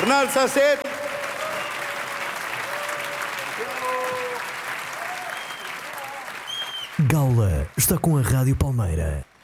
Bernardo Sasset. Gaula está com a Rádio Palmeira.